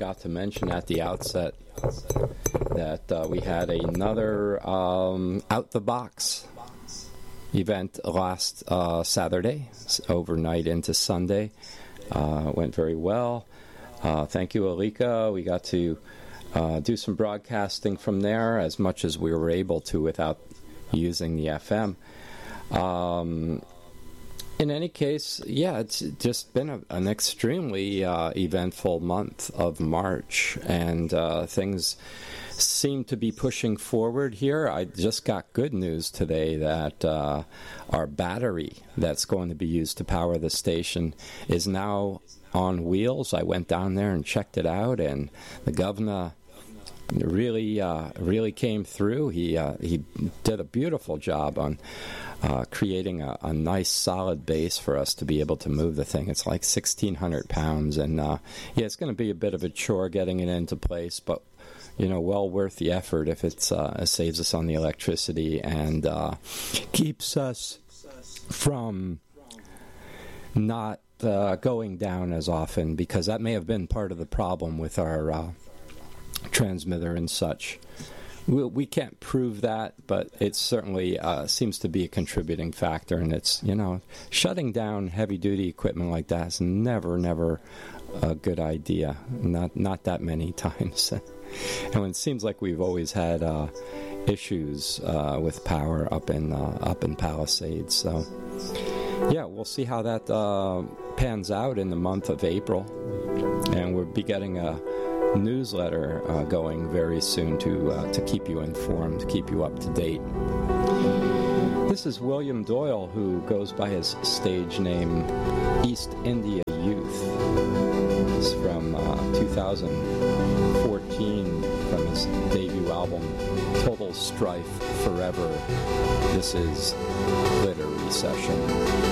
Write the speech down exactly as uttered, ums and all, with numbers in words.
forgot to mention at the outset that uh, we had another um, Out the Box event last uh, Saturday, overnight into Sunday. Uh, went very well. Uh, thank you, Alika. We got to uh, do some broadcasting from there as much as we were able to without using the F M. Um, in any case, yeah, it's just been a, an extremely uh, eventful month of March, and uh, things seem to be pushing forward here. I just got good news today that uh, our battery that's going to be used to power the station is now on wheels. I went down there and checked it out, and the governor really uh, really came through. He uh, he did a beautiful job on uh, creating a, a nice solid base for us to be able to move the thing. It's like sixteen hundred pounds, and uh, yeah, it's going to be a bit of a chore getting it into place, but you know, well worth the effort if it's uh, it saves us on the electricity and uh, keeps us from not uh, going down as often, because that may have been part of the problem with our uh, transmitter and such. We, we can't prove that, but it certainly uh, seems to be a contributing factor, and it's, you know, shutting down heavy-duty equipment like that is never, never a good idea. Not not that many times. And it seems like we've always had uh, issues uh, with power up in uh, up in Palisades. So, yeah, we'll see how that uh, pans out in the month of April, and we'll be getting a newsletter uh, going very soon to uh, to keep you informed, to keep you up to date. This is William Doyle, who goes by his stage name East India Youth. It's from uh, two thousand fourteen, from his debut album Total Strife Forever. This is Glitter Recession.